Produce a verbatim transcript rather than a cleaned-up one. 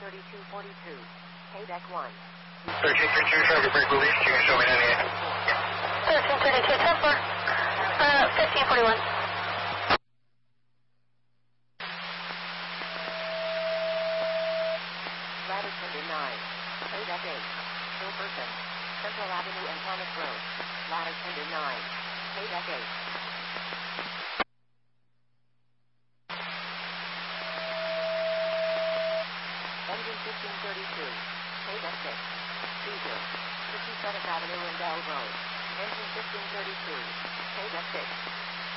thirty-two forty-two. Payback one. thirteen thirty-two, traffic brake release. You can show me ninety-eight. thirteen thirty-two, ten four. Uh, fifteen forty-one. Latitude nine. Payback eight. Hilverton. Central Avenue and Thomas Road. Latitude nine. Payback eight. Engine fifteen thirty-two. Payback six. Caesar. fifty-seventh Avenue and Bell Road. Engine fifteen thirty-two. Payback six.